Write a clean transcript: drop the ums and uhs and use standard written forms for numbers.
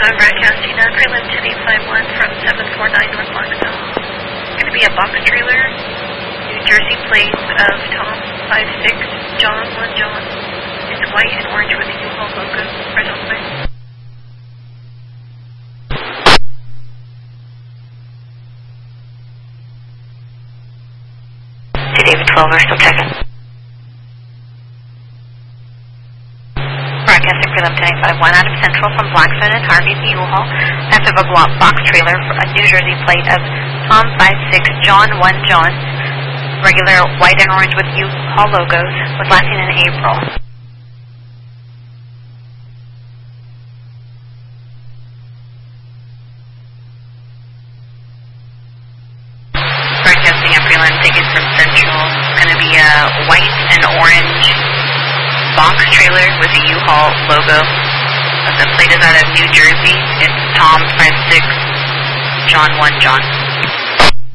I'm broadcasting prelim 10851 from 749 North Longstone. It's going to be a box trailer, New Jersey plate of Tom 56, John 1 John. It's white and orange with a U-Haul logo right on the way. David 12, we're still checking. Broadcasting prelim 10851 out of Central from Blackstone and Harvey to U-Haul. Massive box trailer for a New Jersey plate of Tom 56, John 1 John. Regular white and orange with U-Haul logos. Was lasting in April. Broadcasting a prelim ticket from Central. It's going to be a white and orange box trailer with a U-Haul logo. The plate is out of New Jersey. It's Tom 56, John 1 John.